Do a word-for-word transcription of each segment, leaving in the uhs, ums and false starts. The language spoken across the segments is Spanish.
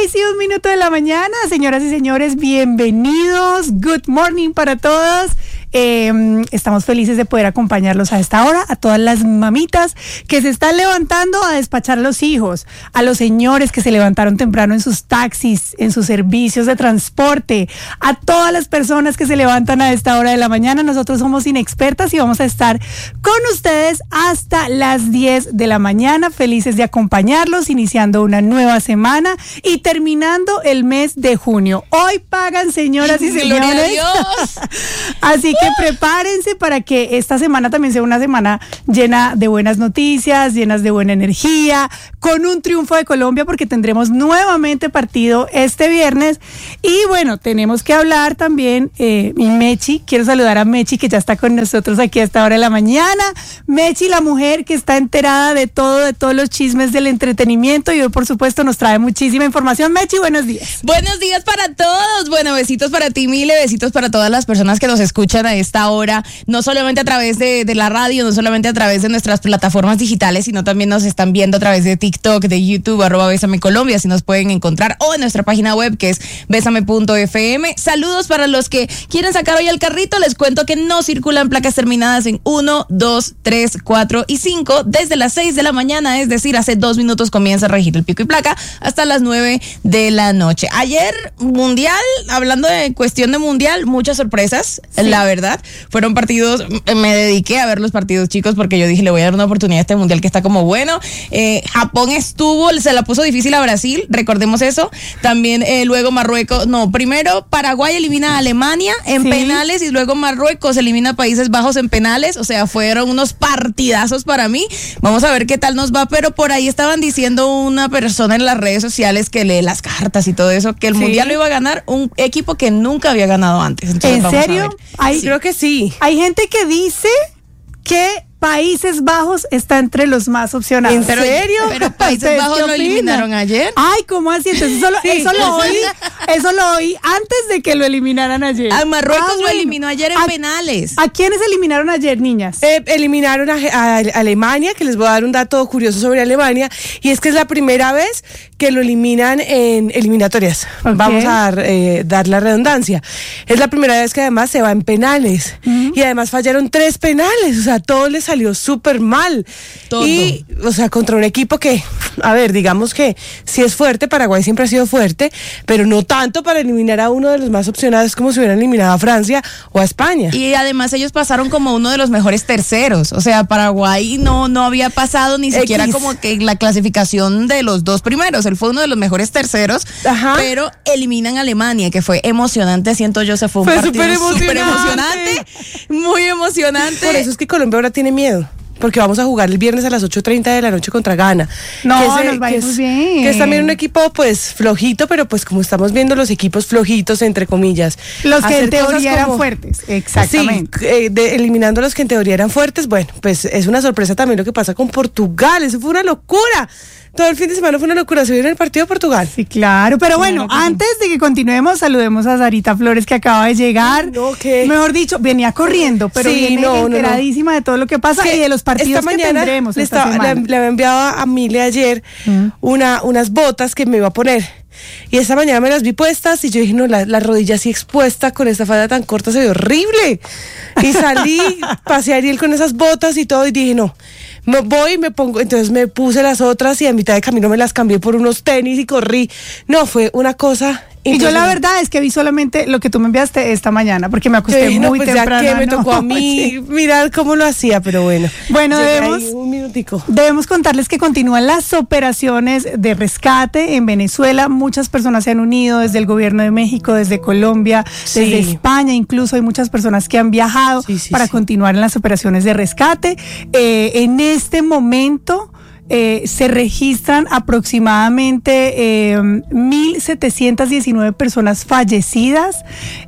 seis y un minuto de la mañana, señoras y señores, bienvenidos. Good morning para todos. Eh, estamos felices de poder acompañarlos a esta hora, a todas las mamitas que se están levantando a despachar a los hijos, a los señores que se levantaron temprano en sus taxis, en sus servicios de transporte, a todas las personas que se levantan a esta hora de la mañana. Nosotros somos Inexpertas y vamos a estar con ustedes hasta las diez de la mañana, felices de acompañarlos, iniciando una nueva semana y terminando el mes de junio. Hoy pagan, señoras y señores. ¡Gloria a Dios! Así que prepárense para que esta semana también sea una semana llena de buenas noticias, llenas de buena energía, con un triunfo de Colombia, porque tendremos nuevamente partido este viernes. Y bueno, tenemos que hablar también, eh, mi Mechi, quiero saludar a Mechi, que ya está con nosotros aquí a esta hora de la mañana. Mechi, la mujer que está enterada de todo, de todos los chismes del entretenimiento, y hoy por supuesto nos trae muchísima información. Mechi, buenos días. Buenos días para todos. Bueno, besitos para ti, Mile, besitos para todas las personas que nos escuchan a esta hora, no solamente a través de, de la radio, no solamente a través de nuestras plataformas digitales, sino también nos están viendo a través de TikTok, de YouTube, arroba Bésame Colombia, si nos pueden encontrar, o en nuestra página web que es besame punto f m. Saludos para los que quieren sacar hoy el carrito. Les cuento que no circulan placas terminadas en uno, dos, tres, cuatro y cinco desde las seis de la mañana, es decir, hace dos minutos comienza a regir el pico y placa hasta las nueve de la noche. Ayer, mundial, hablando de cuestión de mundial, muchas sorpresas, sí. La verdad, fueron partidos, me dediqué a ver los partidos, chicos, porque yo dije, le voy a dar una oportunidad a este mundial que está como bueno. Eh, Japón estuvo, se la puso difícil a Brasil, recordemos eso. También eh, luego Marruecos, no, primero Paraguay elimina a Alemania en sí. penales, y luego Marruecos elimina a Países Bajos en penales. O sea, fueron unos partidazos para mí. Vamos a ver qué tal nos va, pero por ahí estaban diciendo una persona en las redes sociales que lee las cartas y todo eso, que el sí. mundial lo iba a ganar un equipo que nunca había ganado antes. Entonces, ¿en serio? Hay, sí. Creo que sí. Hay gente que dice que Países Bajos está entre los más opcionados. ¿En pero, serio? Pero Países Bajos lo eliminaron ayer. Ay, ¿cómo así? Entonces eso, sí. eso lo oí, eso lo oí antes de que lo eliminaran ayer. A Marruecos ah, bueno. lo eliminó ayer en a, penales. ¿A quiénes eliminaron ayer, niñas? Eh, eliminaron a, a Alemania, que les voy a dar un dato curioso sobre Alemania, y es que es la primera vez que lo eliminan en eliminatorias. Okay. Vamos a dar, eh, dar la redundancia. Es la primera vez que además se va en penales. Uh-huh. Y además fallaron tres penales. O sea, todo les salió súper mal. Todo. Y, o sea, contra un equipo que, a ver, digamos que sí es fuerte, Paraguay siempre ha sido fuerte, pero no tanto para eliminar a uno de los más opcionados como si hubieran eliminado a Francia o a España. Y además ellos pasaron como uno de los mejores terceros. O sea, Paraguay no, no había pasado ni siquiera X. como que la clasificación de los dos primeros. Él fue uno de los mejores terceros. Ajá. Pero eliminan a Alemania, que fue emocionante, siento yo, se fue un fue partido súper emocionante. emocionante, muy emocionante. Por eso es que Colombia ahora tiene miedo, porque vamos a jugar el viernes a las ocho treinta de la noche contra Ghana. No, que es, nos va que muy es, bien. Que es también un equipo, pues, flojito, pero pues como estamos viendo los equipos flojitos, entre comillas. Los que en teoría eran como, fuertes, exactamente. Sí, eh, de, eliminando los que en teoría eran fuertes. Bueno, pues es una sorpresa también lo que pasa con Portugal. Eso fue una locura. Todo el fin de semana fue una locura. ¿Se vieron el partido de Portugal? Sí, claro. Pero bueno, claro, antes de que continuemos, saludemos a Sarita Flores, que acaba de llegar. No, ¿qué? Mejor dicho, venía corriendo, pero sí, viene no, enteradísima no, no. de todo lo que pasa y de los partidos esta que mañana tendremos le esta estaba, semana. Le, le había enviado a Mile ayer mm. una, unas botas que me iba a poner. Y esta mañana me las vi puestas y yo dije, no, la, la rodilla así expuesta con esta falda tan corta se ve horrible. Y salí, pasé a Ariel con esas botas y todo y dije, no, me voy y me pongo, entonces me puse las otras y a mitad de camino me las cambié por unos tenis y corrí. No, fue una cosa... Y yo la verdad es que vi solamente lo que tú me enviaste esta mañana, porque me acosté sí, no, muy pues temprano. Ya que me tocó no, a mí sí. mirar cómo lo hacía, pero bueno. Bueno, debemos, un minutico. debemos contarles que continúan las operaciones de rescate en Venezuela. Muchas personas se han unido desde el gobierno de México, desde Colombia, sí. desde España. Incluso hay muchas personas que han viajado sí, sí, para sí. continuar en las operaciones de rescate. Eh, en este momento... Eh, se registran aproximadamente eh, mil setecientas diecinueve personas fallecidas,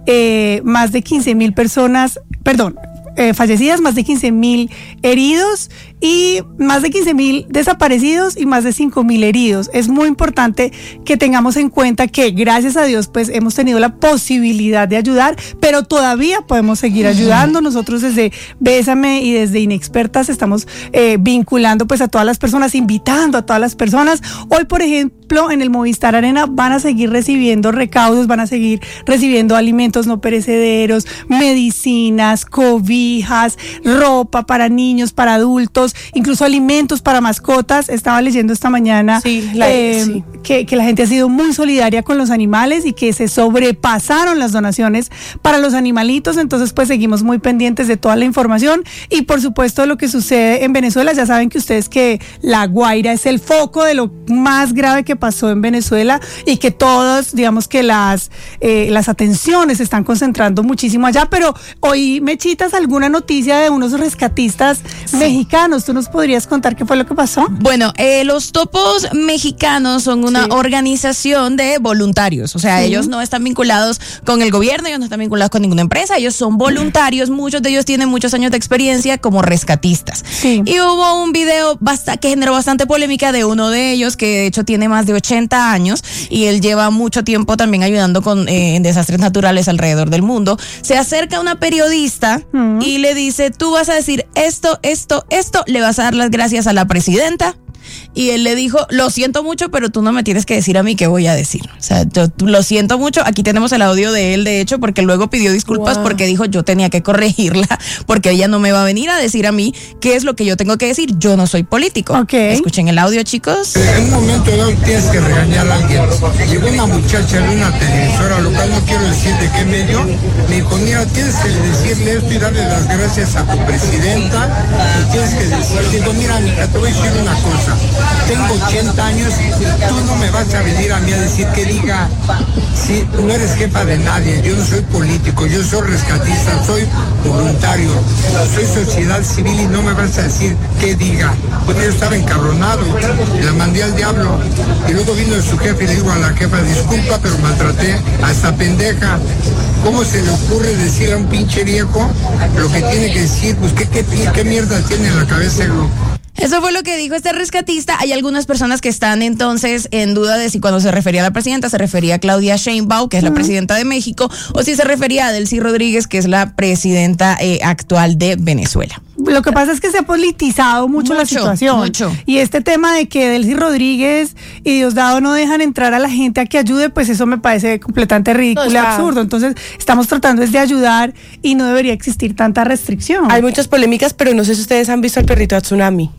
eh, más de quince mil personas, perdón, eh, fallecidas, más de quince mil heridos y más de quince mil desaparecidos y más de cinco mil heridos. Es muy importante que tengamos en cuenta que gracias a Dios pues hemos tenido la posibilidad de ayudar, pero todavía podemos seguir ayudando. Nosotros desde Bésame y desde Inexpertas estamos eh, vinculando pues a todas las personas, invitando a todas las personas. Hoy por ejemplo ejemplo, en el Movistar Arena van a seguir recibiendo recaudos, van a seguir recibiendo alimentos no perecederos, medicinas, cobijas, ropa para niños, para adultos, incluso alimentos para mascotas. Estaba leyendo esta mañana sí, la, eh, sí. que, que la gente ha sido muy solidaria con los animales y que se sobrepasaron las donaciones para los animalitos. Entonces, pues seguimos muy pendientes de toda la información y por supuesto lo que sucede en Venezuela. Ya saben que ustedes que La Guaira es el foco de lo más grave que pasó en Venezuela y que todos, digamos que las, eh, las atenciones se están concentrando muchísimo allá, pero hoy me chitas alguna noticia de unos rescatistas sí. mexicanos. ¿Tú nos podrías contar qué fue lo que pasó? Bueno, eh, los Topos Mexicanos son una sí. organización de voluntarios, o sea, sí. ellos no están vinculados con el gobierno, ellos no están vinculados con ninguna empresa, ellos son voluntarios, muchos de ellos tienen muchos años de experiencia como rescatistas. Sí. Y hubo un video bastante, que generó bastante polémica de uno de ellos, que de hecho tiene más de ochenta años y él lleva mucho tiempo también ayudando con eh, en desastres naturales alrededor del mundo. Se acerca a una periodista uh-huh. y le dice, tú vas a decir esto, esto, esto, le vas a dar las gracias a la presidenta. Y él le dijo, lo siento mucho, pero tú no me tienes que decir a mí qué voy a decir. O sea, yo lo siento mucho. Aquí tenemos el audio de él, de hecho, porque luego pidió disculpas wow. porque dijo, yo tenía que corregirla, porque ella no me va a venir a decir a mí qué es lo que yo tengo que decir. Yo no soy político. Okay. Escuchen el audio, chicos. En un momento dado tienes que regañar a alguien. Llegó una muchacha de una televisora local, no quiero decir de qué medio, me dijo, mira, tienes que decirle esto y darle las gracias a tu presidenta. Y tienes que decir, digo, mira, mija, te voy a decir una cosa. Tengo ochenta años, tú no me vas a venir a mí a decir que diga, si no eres jefa de nadie, yo no soy político, yo soy rescatista, soy voluntario, soy sociedad civil y no me vas a decir que diga. Pues yo estaba encabronado, la mandé al diablo y luego vino su jefe y le digo a la jefa, disculpa, pero maltraté a esta pendeja. ¿Cómo se le ocurre decir a un pinche viejo lo que tiene que decir? Pues qué, qué, qué mierda tiene en la cabeza el loco. Eso fue lo que dijo este rescatista. Hay algunas personas que están entonces en duda de si cuando se refería a la presidenta se refería a Claudia Sheinbaum, que es uh-huh. la presidenta de México, o si se refería a Delcy Rodríguez, que es la presidenta eh, actual de Venezuela. Lo que pasa es que se ha politizado mucho, mucho la situación. Mucho. Y este tema de que Delcy Rodríguez y Diosdado no dejan entrar a la gente a que ayude, pues eso me parece completamente ridículo y no, absurdo. Entonces, estamos tratando de ayudar y no debería existir tanta restricción. Hay muchas polémicas, pero no sé si ustedes han visto al perrito a Tsunami.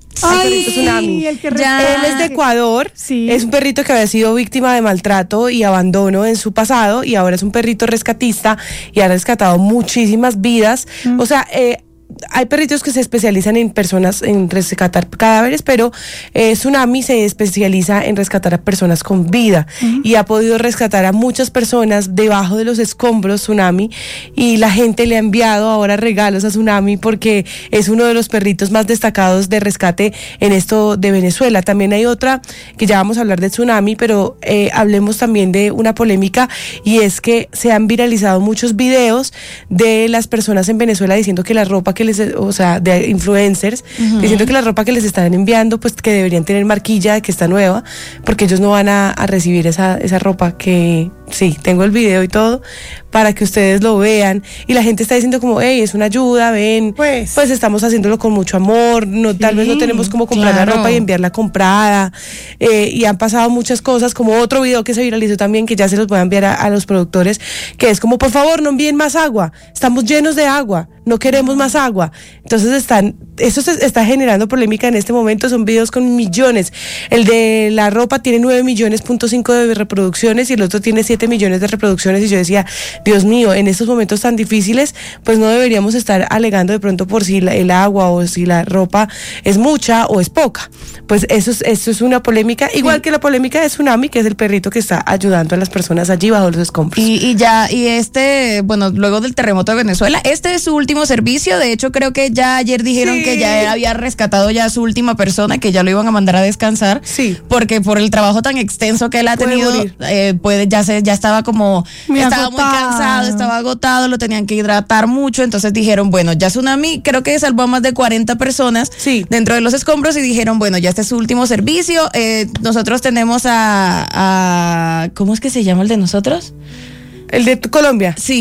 Ay, Tsunami. El que ya. Él es de Ecuador, sí. es un perrito que había sido víctima de maltrato y abandono en su pasado y ahora es un perrito rescatista y ha rescatado muchísimas vidas. Mm. O sea, eh, hay perritos que se especializan en personas, en rescatar cadáveres, pero eh, Tsunami se especializa en rescatar a personas con vida uh-huh. y ha podido rescatar a muchas personas debajo de los escombros Tsunami y la gente le ha enviado ahora regalos a Tsunami porque es uno de los perritos más destacados de rescate en esto de Venezuela. También hay otra que ya vamos a hablar de Tsunami, pero eh, hablemos también de una polémica y es que se han viralizado muchos videos de las personas en Venezuela diciendo que la ropa que les, o sea, de influencers, uh-huh. diciendo que la ropa que les están enviando, pues que deberían tener marquilla de que está nueva, porque ellos no van a, a recibir esa, esa ropa que, sí, tengo el video y todo, para que ustedes lo vean, y la gente está diciendo como, hey, es una ayuda, ven, pues, pues estamos haciéndolo con mucho amor, no, sí, tal vez no tenemos como comprar claro. la ropa y enviarla comprada, eh, y han pasado muchas cosas, como otro video que se viralizó también, que ya se los voy a enviar a, a los productores, que es como, por favor, no envíen más agua, estamos llenos de agua, no queremos más agua. Entonces están, eso se está generando polémica en este momento, son videos con millones. El de la ropa tiene nueve millones punto cinco de reproducciones y el otro tiene siete millones de reproducciones y yo decía, Dios mío, en estos momentos tan difíciles, pues no deberíamos estar alegando de pronto por si la, el agua o si la ropa es mucha o es poca. Pues eso es, eso es una polémica, igual sí. que la polémica de Tsunami, que es el perrito que está ayudando a las personas allí bajo los escombros. Y, y ya, y este, bueno, luego del terremoto de Venezuela, este es su último servicio, de hecho creo que ya ayer dijeron sí. que ya había rescatado ya a su última persona, que ya lo iban a mandar a descansar, sí. porque por el trabajo tan extenso que él ha puede tenido, eh, puede, ya se, ya estaba como, muy estaba agotado. muy cansado, estaba agotado, lo tenían que hidratar mucho, entonces dijeron, bueno, ya Tsunami creo que salvó a más de cuarenta personas sí. dentro de los escombros y dijeron, bueno, ya este es su último servicio, eh, nosotros tenemos a, a, ¿cómo es que se llama el de nosotros? ¿El de Colombia? Sí.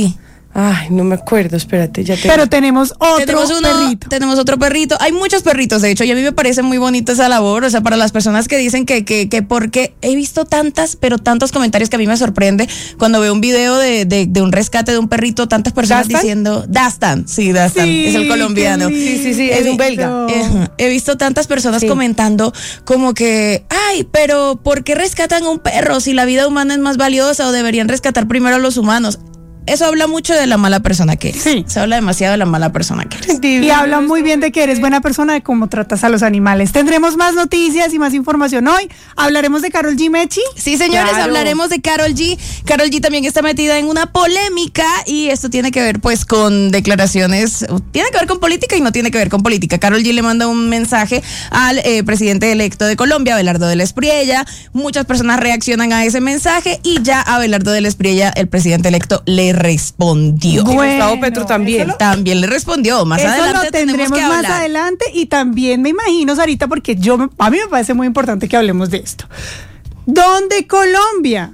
Ay, no me acuerdo, espérate, ya te... Pero tenemos otro tenemos uno, perrito. Tenemos otro perrito. Hay muchos perritos, de hecho, y a mí me parece muy bonita esa labor. O sea, para las personas que dicen que, que, que porque he visto tantas, pero tantos comentarios que a mí me sorprende cuando veo un video de, de, de un rescate de un perrito, tantas personas ¿Dastan? diciendo, Dastan, sí, Dastan, Sí, es el colombiano. Sí, sí, sí, es un belga. Eh, he visto tantas personas Sí. comentando como que, ay, pero ¿por qué rescatan a un perro si la vida humana es más valiosa o deberían rescatar primero a los humanos? Eso habla mucho de la mala persona que eres. Sí. Se habla demasiado de la mala persona que eres. Y habla muy bien de que eres buena persona, de cómo tratas a los animales. Tendremos más noticias y más información hoy. Hablaremos de Karol G. Mechi. Sí, señores, Claro. hablaremos de Karol G. Karol G también está metida en una polémica y esto tiene que ver pues con declaraciones, tiene que ver con política y no tiene que ver con política. Karol G le manda un mensaje al eh, presidente electo de Colombia, Abelardo del Espriella. Muchas personas reaccionan a ese mensaje y ya Abelardo del Espriella, el presidente electo, le respondió. Y Bueno, Gustavo Petro también. eso lo- También le respondió. Más Eso adelante lo tendremos tenemos que más hablar. adelante y también me imagino, Sarita, porque yo me- a mí me parece muy importante que hablemos de esto. Donde Colombia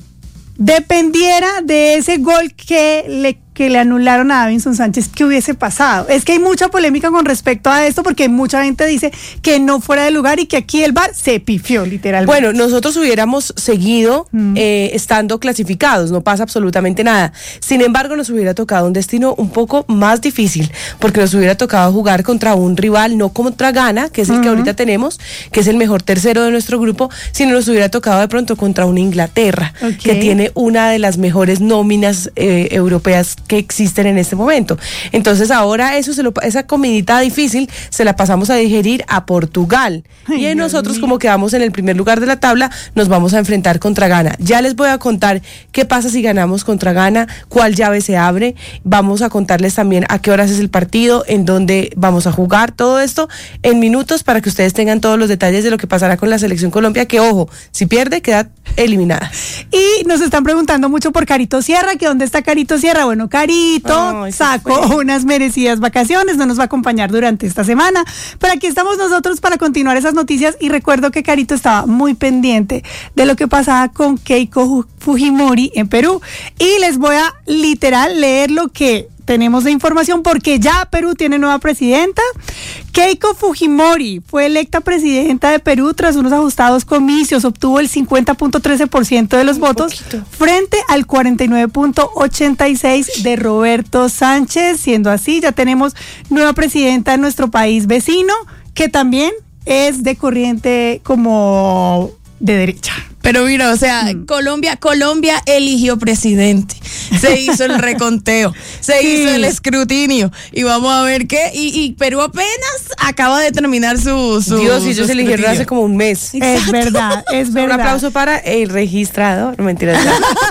dependiera de ese gol que le que le anularon a Davinson Sánchez, ¿qué hubiese pasado? Es que hay mucha polémica con respecto a esto porque mucha gente dice que no fuera de lugar y que aquí el V A R se pifió literalmente. Bueno, nosotros hubiéramos seguido Mm. eh, estando clasificados, no pasa absolutamente nada. Sin embargo, nos hubiera tocado un destino un poco más difícil, porque nos hubiera tocado jugar contra un rival, no contra Ghana, que es el que ahorita tenemos, que es el mejor tercero de nuestro grupo, sino nos hubiera tocado de pronto contra una Inglaterra, Ok. que tiene una de las mejores nóminas eh, europeas que existen en este momento. Entonces ahora eso se lo, esa comidita difícil se la pasamos a digerir a Portugal. Ay, y en Dios nosotros, mío. como quedamos en el primer lugar de la tabla, nos vamos a enfrentar contra Ghana. Ya les voy a contar qué pasa si ganamos contra Ghana, cuál llave se abre. Vamos a contarles también a qué horas es el partido, en dónde vamos a jugar, todo esto en minutos para que ustedes tengan todos los detalles de lo que pasará con la selección Colombia, que ojo, si pierde queda eliminada. Y nos están preguntando mucho por Carito Sierra, que dónde está Carito Sierra. Bueno, Carito Ay, se sacó fue. unas merecidas vacaciones, no nos va a acompañar durante esta semana, pero aquí estamos nosotros para continuar esas noticias y recuerdo que Carito estaba muy pendiente de lo que pasaba con Keiko Fujimori en Perú y les voy a literal leer lo que tenemos de información porque ya Perú tiene nueva presidenta. Keiko Fujimori fue electa presidenta de Perú tras unos ajustados comicios. Obtuvo el cincuenta punto trece por ciento de los Muy votos poquito. frente al cuarenta y nueve punto ochenta y seis por ciento de Roberto Sánchez. Siendo así, ya tenemos nueva presidenta en nuestro país vecino, que también es de corriente como de derecha. Pero mira, o sea, Mm. Colombia, Colombia eligió presidente. Se hizo el reconteo, se Sí. hizo el escrutinio y vamos a ver qué. Y, y Perú apenas acaba de terminar su, su Dios, y su ellos eligieron escrutinio. hace como un mes. Es verdad, es Un verdad. aplauso para el registrador. No, mentiras.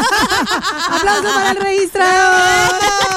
Aplauso para el registrador.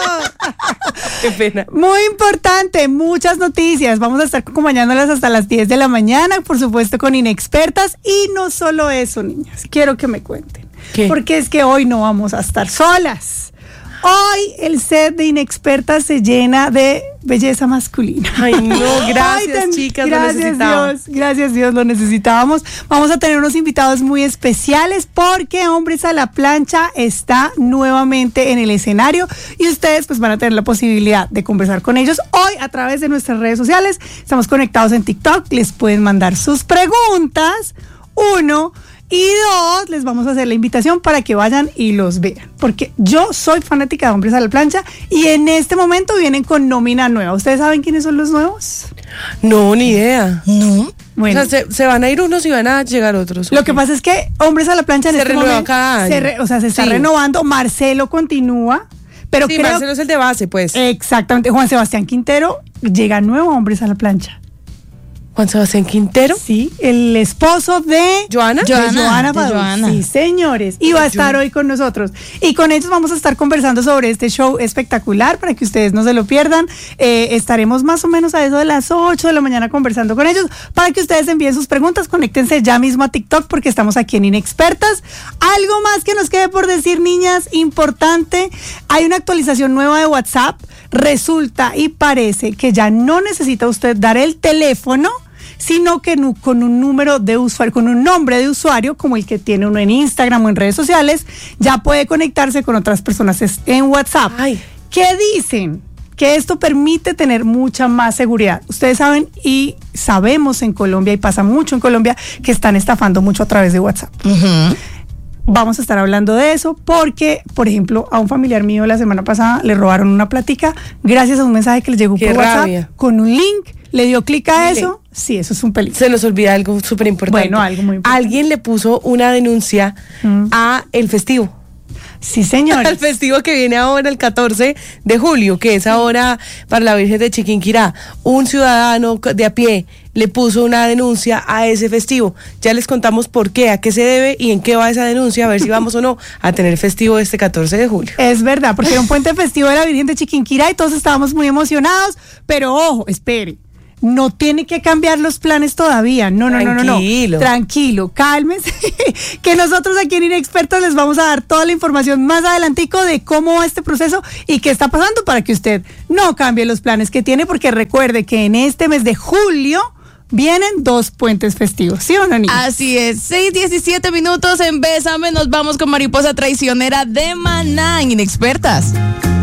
Qué pena. Muy importante, muchas noticias. Vamos a estar acompañándolas hasta las diez de la mañana, por supuesto con Inexpertas. Y no solo eso, niñas, quiero que me cuenten. ¿Qué? Porque es que hoy no vamos a estar solas. Hoy el set de Inexpertas se llena de belleza masculina. Ay, no, gracias, Ay, ten- chicas, lo gracias necesitaba. Dios, gracias Dios, lo necesitábamos. Vamos a tener unos invitados muy especiales porque Hombres a la Plancha está nuevamente en el escenario y ustedes pues van a tener la posibilidad de conversar con ellos hoy a través de nuestras redes sociales. Estamos conectados en TikTok, les pueden mandar sus preguntas. Uno. Y dos, les vamos a hacer la invitación para que vayan y los vean. Porque yo soy fanática de Hombres a la Plancha y en este momento vienen con nómina nueva. ¿Ustedes saben quiénes son los nuevos? No, ni idea. No. Bueno, O sea, se, se van a ir unos y van a llegar otros. lo que pasa es que Hombres a la Plancha en Se este renueva momento cada se año. re- o sea, se está Sí. renovando. Marcelo continúa, pero Sí, creo Marcelo es el de base, pues. exactamente. Juan Sebastián Quintero llega nuevo a Hombres a la Plancha. Juan Sebastián Quintero. Sí, el esposo de ¿Joana? de Joana, Joana de Padul. Joana. Sí, señores. Y va a estar hoy con nosotros. Y con ellos vamos a estar conversando sobre este show espectacular para que ustedes no se lo pierdan. Eh, estaremos más o menos a eso de las ocho de la mañana conversando con ellos para que ustedes envíen sus preguntas. Conéctense ya mismo a TikTok porque estamos aquí en Inexpertas. Algo más que nos quede por decir, niñas, importante. Hay una actualización nueva de WhatsApp. Resulta y parece que ya no necesita usted dar el teléfono, sino que no, con un número de usuario, con un nombre de usuario como el que tiene uno en Instagram o en redes sociales, ya puede conectarse con otras personas en WhatsApp. Ay. ¿Qué dicen? Que esto permite tener mucha más seguridad. Ustedes saben y sabemos en Colombia, y pasa mucho en Colombia, que están estafando mucho a través de WhatsApp. Uh-huh. Vamos a estar hablando de eso porque, por ejemplo, a un familiar mío la semana pasada le robaron una plática gracias a un mensaje que le llegó Qué por WhatsApp rabia. con un link, le dio clic a Dile. eso. Sí, eso es un peligro. Se nos olvida algo súper importante. Bueno, algo muy importante. Alguien le puso una denuncia mm. a el festivo. Sí, señor. Al festivo que viene ahora el catorce de julio, que es ahora para la Virgen de Chiquinquirá. Un ciudadano de a pie le puso una denuncia a ese festivo. Ya les contamos por qué, a qué se debe y en qué va esa denuncia, a ver si vamos o no a tener festivo este catorce de julio. Es verdad, porque era un puente festivo de la Virgen de Chiquinquirá y todos estábamos muy emocionados, pero ojo, espere. No tiene que cambiar los planes todavía. No, no, no, no, no. Tranquilo. Tranquilo, cálmese. Que nosotros aquí en Inexpertos les vamos a dar toda la información más adelantico de cómo va este proceso y qué está pasando para que usted no cambie los planes que tiene, porque recuerde que en este mes de julio vienen dos puentes festivos, ¿sí o no, niña? Así es, seis diecisiete minutos en Bésame, nos vamos con Mariposa Traicionera de Maná en Inexpertas.